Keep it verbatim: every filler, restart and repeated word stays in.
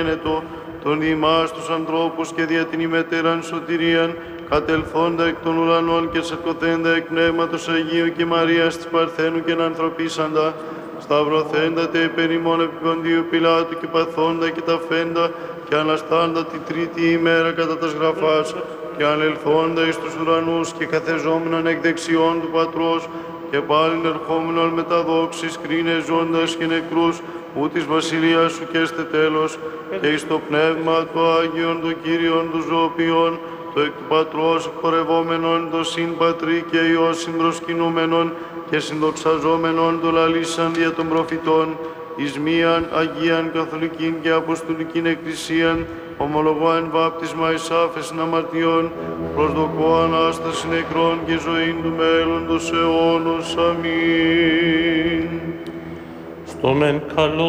γένετο, τον διημάς τους ανθρώπους και δια την ημετέραν σωτηρίαν, κατελθόντα εκ των ουρανών και σαρκωθέντα εκ πνεύματος Αγίου και Μαρίας της Παρθένου και ανθρωπίσαντα, σταυρωθέντα τε υπέρ ημών επί Ποντίου Πιλάτου και παθόντα και ταφέντα και αναστάντα τη τρίτη ημέρα κατά τας γραφάς και ανελθόντα εις τους ουρανούς και καθεζόμενον εκ δεξιών του Πατρός και πάλιν ερχόμενον με τα δόξης κρίνε ζώντας και νεκρούς ου της βασιλείας σου και έστε τέλος και εις το πνεύμα του Άγιον του Κύριον του ζωοποιών το εκ του Πατρός εκπορευόμενον το συν Πατρί και Υιός συμπροσκυνούμενον και συνδοξαζόμενον το λαλήσαν δια των προφητών εις μίαν Αγίαν Καθολικήν και Αποστολικήν Εκκλησίαν ομολογώ εν βάπτισμα εις άφεσιν αμαρτιών προσδοκώ Ανάσταση νεκρών και ζωήν του μέλλοντος αιώνος. Αμήν. Στο μεν καλό